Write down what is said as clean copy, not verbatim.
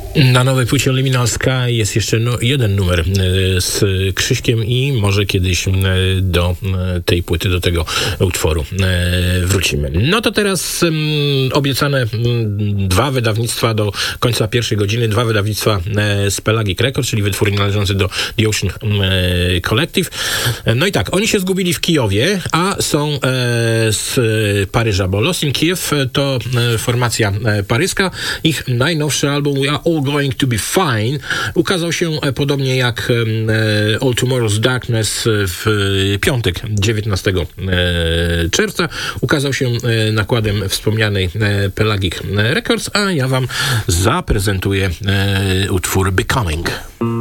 Na nowej płycie Liminal Sky jest jeszcze jeden numer z Krzyśkiem i może kiedyś do tej płyty, do tego utworu wrócimy. No to teraz obiecane 2 wydawnictwa do końca pierwszej godziny, 2 wydawnictwa z Pelagic Records, czyli wytwórni należący do The Ocean Collective. No i tak, oni się zgubili w Kijowie, a są z Paryża, bo Lost in Kiev to formacja paryska. Ich najnowszy album We Are All Going to Be Fine ukazał się podobnie jak All Tomorrow's Darkness w piątek 19 czerwca. Ukazał się nakładem wspomnianej Pelagic Records, a ja wam zaprezentuję utwór Becoming.